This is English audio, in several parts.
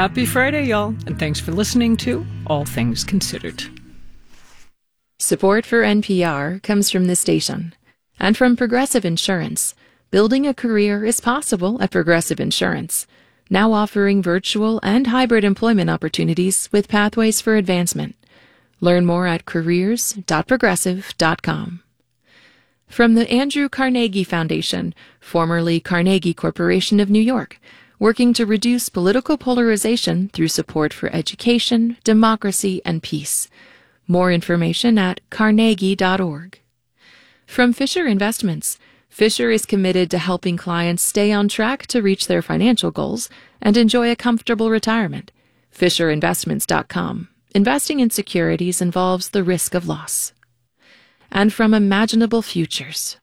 Happy Friday, y'all, and thanks for listening to All Things Considered. Support for NPR comes from this station and from Progressive Insurance. Building a career is possible at Progressive Insurance, now offering virtual and hybrid employment opportunities with pathways for advancement. Learn more at careers.progressive.com. From the Andrew Carnegie Foundation, formerly Carnegie Corporation of New York, working to reduce political polarization through support for education, democracy, and peace. More information at carnegie.org. From Fisher Investments, Fisher is committed to helping clients stay on track to reach their financial goals and enjoy a comfortable retirement. FisherInvestments.com. Investing in securities involves the risk of loss. And from Imaginable Futures.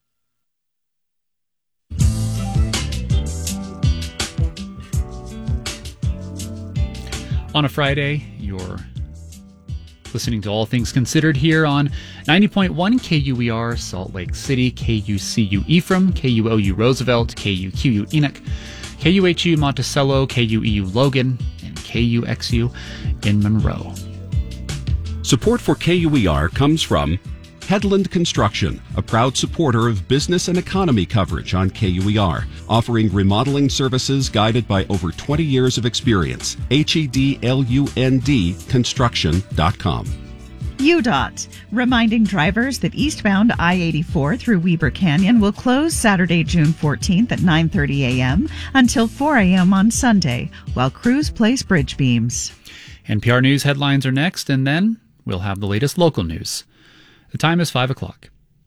On a Friday, you're listening to All Things Considered here on 90.1 KUER Salt Lake City, KUCU Ephraim, KUOU Roosevelt, KUQU Enoch, KUHU Monticello, KUEU Logan, and KUXU in Monroe. Support for KUER comes from Headland Construction, a proud supporter of business and economy coverage on KUER, offering remodeling services guided by over 20 years of experience. HEDLUND construction.com. UDOT, reminding drivers that eastbound I-84 through Weber Canyon will close Saturday, June 14th at 9:30 a.m. until 4 a.m. on Sunday, while crews place bridge beams. NPR News headlines are next, and then we'll have the latest local news. The time is 5 o'clock.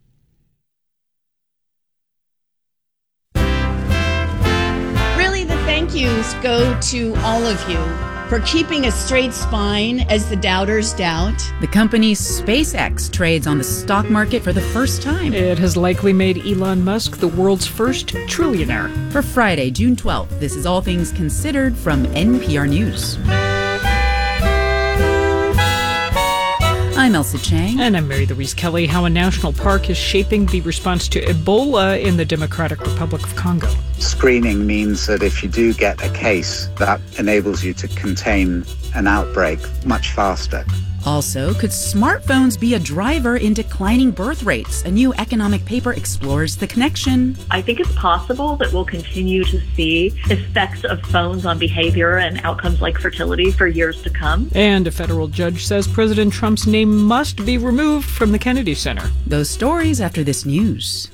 Really, the thank yous go to all of you for keeping a straight spine as the doubters doubt. The company SpaceX trades on the stock market for the first time. It has likely made Elon Musk the world's first trillionaire. For Friday, June 12th, this is All Things Considered from NPR News. I'm Elsa Chang. And I'm Mary Louise Kelly. How a national park is shaping the response to Ebola in the Democratic Republic of Congo. Screening means that if you do get a case, that enables you to contain an outbreak much faster. Also, could smartphones be a driver in declining birth rates? A new economic paper explores the connection. I think it's possible that we'll continue to see effects of phones on behavior and outcomes like fertility for years to come. And a federal judge says President Trump's name must be removed from the Kennedy Center. Those stories after this news.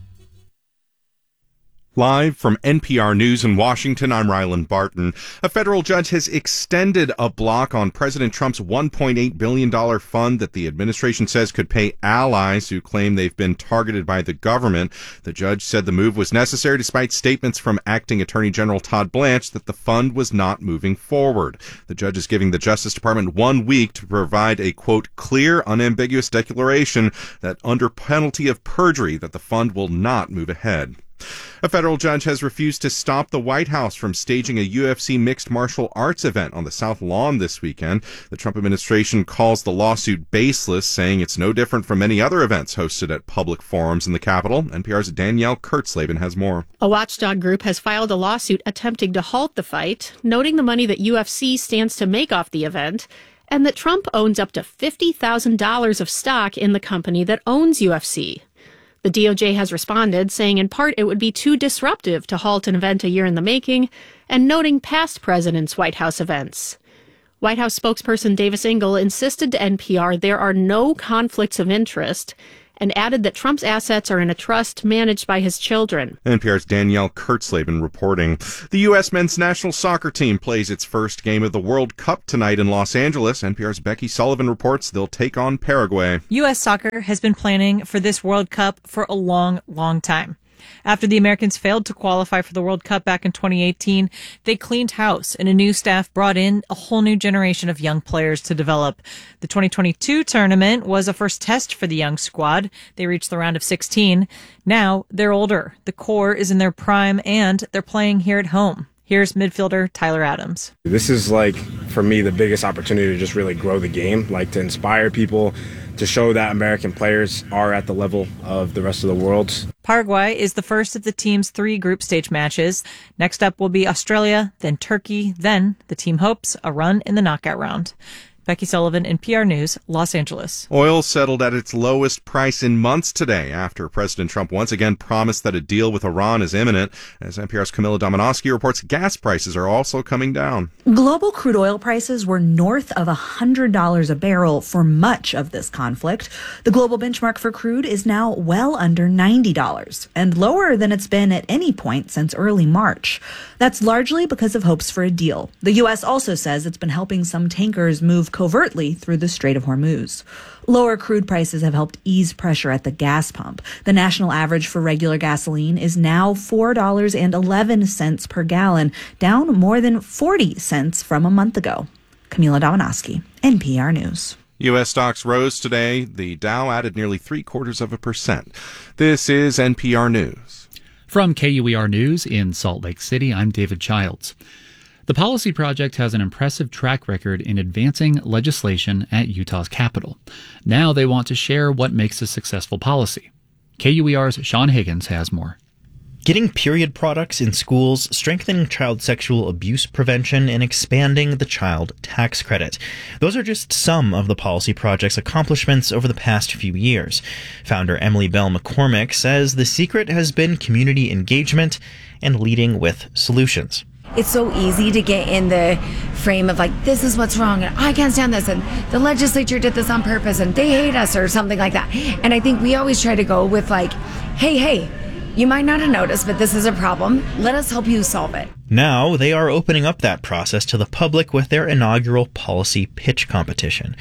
Live from NPR News in Washington, I'm Ryland Barton. A federal judge has extended a block on President Trump's $1.8 billion fund that the administration says could pay allies who claim they've been targeted by the government. The judge said the move was necessary despite statements from Acting Attorney General Todd Blanche that the fund was not moving forward. The judge is giving the Justice Department 1 week to provide a, quote, clear, unambiguous declaration that under penalty of perjury that the fund will not move ahead. A federal judge has refused to stop the White House from staging a UFC mixed martial arts event on the South Lawn this weekend. The Trump administration calls the lawsuit baseless, saying it's no different from many other events hosted at public forums in the Capitol. NPR's Danielle Kurtzleben has more. A watchdog group has filed a lawsuit attempting to halt the fight, noting the money that UFC stands to make off the event, and that Trump owns up to $50,000 of stock in the company that owns UFC. The DOJ has responded, saying in part it would be too disruptive to halt an event a year in the making, and noting past presidents' White House events. White House spokesperson Davis Engel insisted to NPR there are no conflicts of interest, and added that Trump's assets are in a trust managed by his children. NPR's Danielle Kurtzleben reporting. The U.S. men's national soccer team plays its first game of the World Cup tonight in Los Angeles. NPR's Becky Sullivan reports they'll take on Paraguay. U.S. soccer has been planning for this World Cup for a long, long time. After the Americans failed to qualify for the World Cup back in 2018, they cleaned house and a new staff brought in a whole new generation of young players to develop. The 2022 tournament was a first test for the young squad. They reached the round of 16. Now they're older. The core is in their prime and they're playing here at home. Here's midfielder Tyler Adams. This is for me, the biggest opportunity to just really grow the game, to inspire people, to show that American players are at the level of the rest of the world. Paraguay is the first of the team's 3 group stage matches. Next up will be Australia, then Turkey, then the team hopes a run in the knockout round. Becky Sullivan, NPR News, Los Angeles. Oil settled at its lowest price in months today after President Trump once again promised that a deal with Iran is imminent. As NPR's Camila Domonoske reports, gas prices are also coming down. Global crude oil prices were north of $100 a barrel for much of this conflict. The global benchmark for crude is now well under $90 and lower than it's been at any point since early March. That's largely because of hopes for a deal. The U.S. also says it's been helping some tankers move covertly through the Strait of Hormuz. Lower crude prices have helped ease pressure at the gas pump. The national average for regular gasoline is now $4.11 per gallon, down more than 40 cents from a month ago. Camila Domonoske, NPR News. U.S. stocks rose today. The Dow added nearly 0.75%. This is NPR News. From KUER News in Salt Lake City, I'm David Childs. The Policy Project has an impressive track record in advancing legislation at Utah's Capitol. Now they want to share what makes a successful policy. KUER's Sean Higgins has more. Getting period products in schools, strengthening child sexual abuse prevention, and expanding the child tax credit. Those are just some of the Policy Project's accomplishments over the past few years. Founder Emily Bell McCormick says the secret has been community engagement and leading with solutions. It's so easy to get in the frame of like, this is what's wrong, and I can't stand this, and the legislature did this on purpose, and they hate us, or something like that. And I think we always try to go with like, hey, you might not have noticed, but this is a problem. Let us help you solve it. Now they are opening up that process to the public with their inaugural policy pitch competition.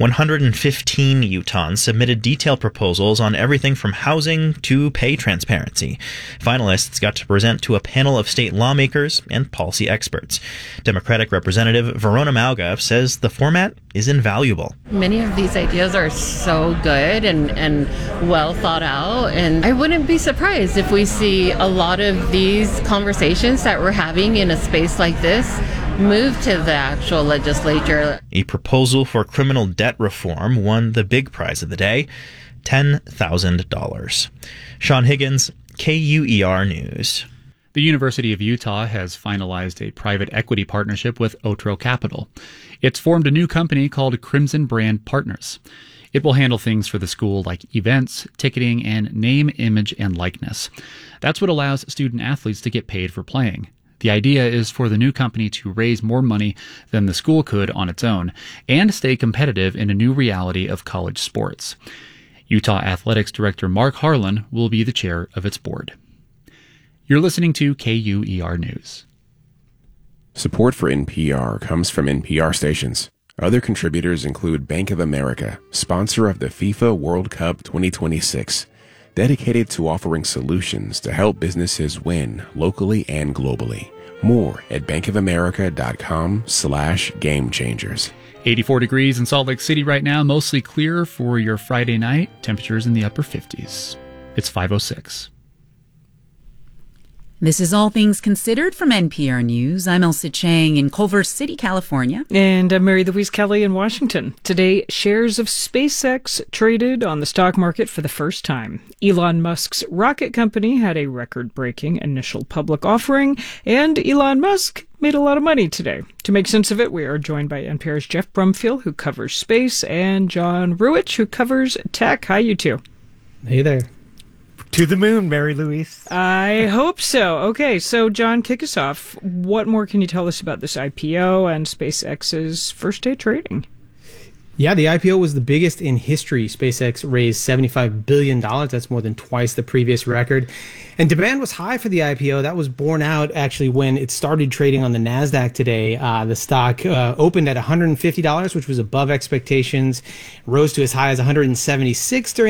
115 Utahns submitted detailed proposals on everything from housing to pay transparency. Finalists got to present to a panel of state lawmakers and policy experts. Democratic Representative Verona Malga says the format is invaluable. Many of these ideas are so good and well thought out, and I wouldn't be surprised if we see a lot of these conversations that we're having in a space like this move to the actual legislature. A proposal for criminal debt reform won the big prize of the day, $10,000. Sean Higgins, KUER News. The University of Utah has finalized a private equity partnership with Otro Capital. It's formed a new company called Crimson Brand Partners. It will handle things for the school like events, ticketing, and name, image, and likeness. That's what allows student athletes to get paid for playing. The idea is for the new company to raise more money than the school could on its own and stay competitive in a new reality of college sports. Utah Athletics Director Mark Harlan will be the chair of its board. You're listening to KUER News. Support for NPR comes from NPR stations. Other contributors include Bank of America, sponsor of the FIFA World Cup 2026. Dedicated to offering solutions to help businesses win locally and globally. More at bankofamerica.com/gamechangers. 84 degrees in Salt Lake City right now, mostly clear for your Friday night. Temperatures in the upper 50s. It's 5:06. This is All Things Considered from NPR News. I'm Elsa Chang in Culver City, California. And I'm Mary Louise Kelly in Washington. Today, shares of SpaceX traded on the stock market for the first time. Elon Musk's rocket company had a record-breaking initial public offering, and Elon Musk made a lot of money today. To make sense of it, we are joined by NPR's Jeff Brumfield, who covers space, and John Ruwitch, who covers tech. Hi, you two. Hey there. To the moon, Mary Louise. I hope so. Okay, so John, kick us off. What more can you tell us about this IPO and SpaceX's first day trading? Yeah, the IPO was the biggest in history. SpaceX raised $75 billion. That's more than twice the previous record. And demand was high for the IPO. That was borne out, actually, when it started trading on the NASDAQ today. The stock opened at $150, which was above expectations, rose to as high as $176 during